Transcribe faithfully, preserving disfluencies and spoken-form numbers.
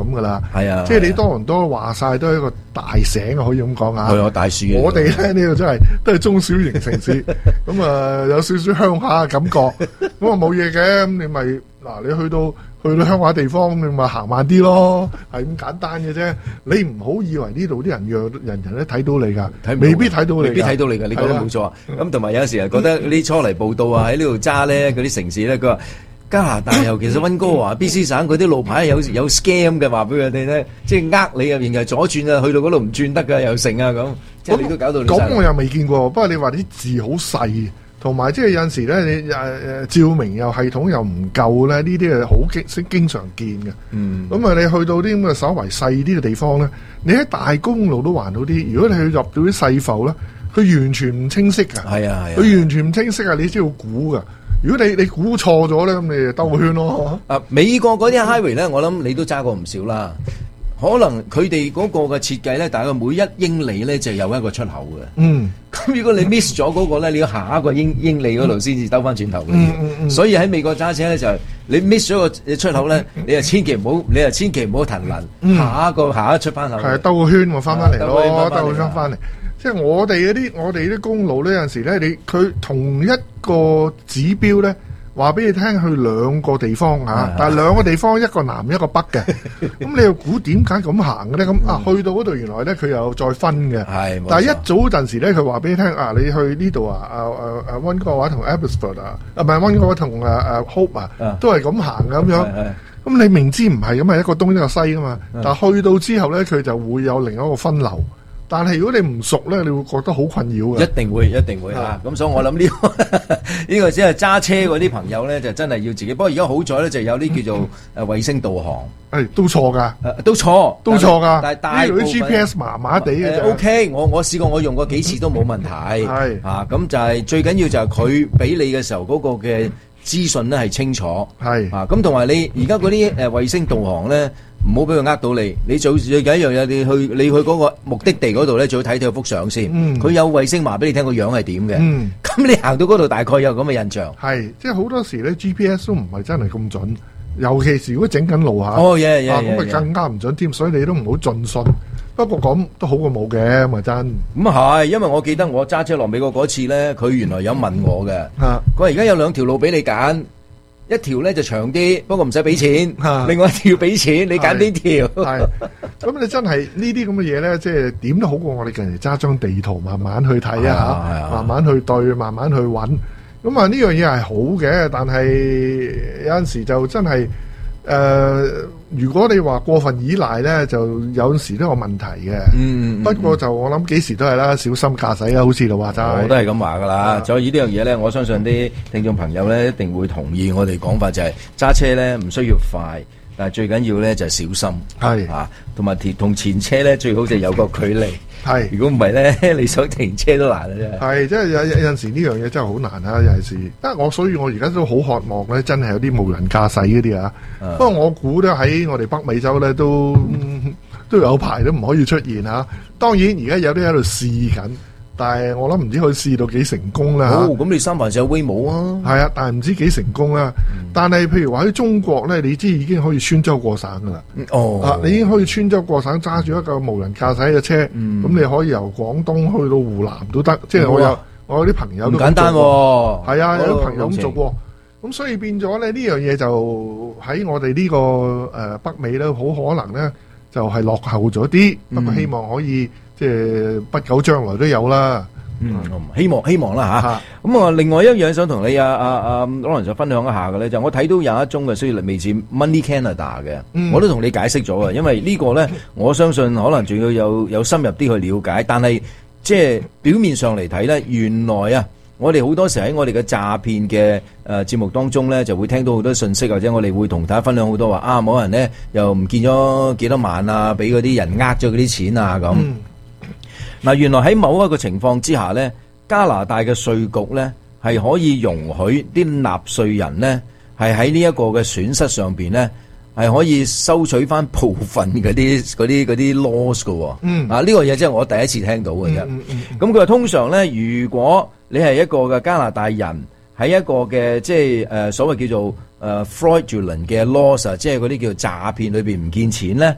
咁噶啦。 係啊， 即係你多倫多話晒都係一個大省啊，可以咁講啊。 係啊，大樹。 我哋咧呢度真係都係中小型城市，咁啊有少少鄉下嘅感覺，咁啊冇嘢嘅，咁你咪嗱你去到去到鄉下地方，你咪行慢啲咯，係咁簡單嘅啫。你唔好以為呢度啲人樣人人都睇到你㗎，未必睇到你， 未必睇到你㗎。你講得冇錯。咁同埋有時係覺得啲初嚟報道啊，喺呢度揸咧嗰啲城市咧，佢話加拿大尤其是溫哥華 B C 省嗰啲路牌有有 scam 嘅，話俾佢哋咧，即係呃你啊，然後左轉啊，去到嗰度唔轉得㗎，又成啊咁，即係你都搞到咁我又未見過。不過你話啲字好細。同埋即係有陣時咧，你誒誒照明又系統又唔夠咧，呢啲係好經經常見嘅。嗯，咁啊，你去到啲咁嘅稍為細啲嘅地方咧，你喺大公路都還好啲。如果你去入到啲細埠咧，佢完全唔清晰㗎。係啊係啊，佢完全唔清晰啊！你知道估㗎。如果你你估錯咗咧，咁你就兜個圈咯。 啊，美國嗰啲 highway 咧，我諗你都揸過唔少啦。可能佢哋嗰個嘅設計咧，大概每一英里咧就有一個出口嘅。嗯，咁如果你 miss 咗嗰個咧，你要下一個英英里嗰度先至兜翻轉頭嘅。嗯嗯嗯。所以喺美國揸車咧就係你 miss 咗個出口咧，你就千祈唔好，你就千祈唔好騰輪，下一個下一出翻口。係兜個圈我翻翻嚟咯，兜個圈翻嚟。即係我哋嗰啲我哋啲公路呢，有陣時咧，你佢同一個指標咧。話俾你聽去兩個地方嚇，但係兩個地方一個南一個北嘅，咁你又估點解咁行嘅咧？咁啊去到嗰度原來咧佢又再分嘅，但係一早陣時咧佢話俾你聽啊，你去呢度啊啊啊啊溫哥華同 Abbotsford 啊，啊唔係溫哥華同啊啊 Hope 啊，都係咁行嘅咁樣。咁你明知唔係咁係一個東一個西噶嘛，但係去到之後咧佢就會有另一個分流。但係如果你唔熟咧，你會覺得好困擾嘅。 一定會，一定會嚇。咁所以我諗呢個呢個只係揸車嗰啲朋友咧，就真係要自己。不過而家好在咧，就有啲叫做誒衛星導航。誒都錯㗎， 都錯， 都錯㗎。 但係大部分啲 G P S 麻麻地嘅。 O K，我我試過，我用過幾次都冇問題。係啊，咁就係最緊要就係佢俾你嘅時候嗰個嘅資訊咧係清楚。係啊，咁同埋你而家嗰啲誒衛星導航咧。唔好俾佢呃到你，你最最緊要有你去你去嗰個目的地嗰度咧，最好睇睇幅相先。佢、嗯、有衛星話俾你聽個樣係點嘅。咁、嗯、你行到嗰度大概有咁嘅印象。係，即係好多時咧 G P S 都唔係真係咁準，尤其是如果整緊路下。哦，嘢嘢嘢，咁咪更加唔準添，所以你都唔好盡信。不過咁都好過冇嘅，咪真。咁啊係，因為我記得我揸車落美國嗰次咧，佢原來有問我嘅。佢話而家有兩條路俾你揀。一條咧就長啲，不過唔使俾錢。另外一條俾錢，你揀邊條？係咁，你真係呢啲咁嘅嘢咧，即係點都好過我哋近嚟揸張地圖慢慢去睇啊，慢慢去對，慢慢去揾。咁啊呢樣嘢係好嘅，但係有陣時就真係誒，如果你話過分依賴咧，就有陣時都有問題嘅。嗯，不過就我諗幾時都係啦，小心駕駛啦，好似就話齋。我都係咁話噶啦。所以呢樣嘢咧，我相信啲聽眾朋友咧一定會同意我哋講法，就係揸車咧唔需要快，但係最緊要咧就係小心。係啊，同埋同前車咧最好就有個距離。係，如果唔係咧，你想停車都難啊！真係。係，即係有有陣時呢樣嘢真係好難啊！尤其是，但係我所以我而家都好渴望咧，真係有啲無人駕駛嗰啲啊。不過我估咧喺我哋北美洲咧都、嗯、都有排都唔可以出現嚇。當然而家有啲喺度試緊。但係我諗唔知可以試到幾成功啦。哦，咁你三藩市有威武啊？係啊，但係唔知幾成功啦。嗯、但係譬如話喺中國咧，你知已經可以穿州過省噶啦。哦，啊，你已經可以穿州過省揸住一個無人駕駛嘅車，咁、嗯、你可以由廣東去到湖南都得。即係我有、哦、我有啲朋友都咁做過。唔簡單喎。係啊，有啲朋友咁做過。咁所以變咗咧，呢樣嘢就喺我哋呢、這個誒、呃、北美咧，好可能咧就係、是、落後咗啲。不過希望可以。即係不久將來都有啦，嗯，希望希望啦吓。咁啊，另外一樣想同你啊啊啊可能就分享一下嘅咧，就我睇到有一宗嘅，雖然嚟未似 Money Canada 嘅，嗯、我都同你解釋咗啊。因為個呢個咧，我相信可能仲要有有深入啲去了解，但係即係表面上嚟睇咧，原來啊，我哋好多時喺我哋嘅詐騙嘅誒節目當中咧，就會聽到好多信息，或者我哋會同大家分享好多話啊，某人咧又唔見咗幾多萬啊，俾嗰啲人呃咗嗰啲錢啊咁。嗱，原來喺某一個情況之下咧，加拿大嘅稅局咧係可以容許啲納稅人咧係喺呢一個嘅損失上邊咧係可以收取翻部分嗰啲嗰啲嗰啲 loss 嘅。嗯，啊呢個嘢真係我第一次聽到嘅啫。嗯嗯嗯。咁佢話通常咧，如果你係一個嘅加拿大人喺一個嘅即係誒所謂叫做誒 fraudulent 嘅 loss 啊，即係嗰啲叫做詐騙裏邊唔見錢咧。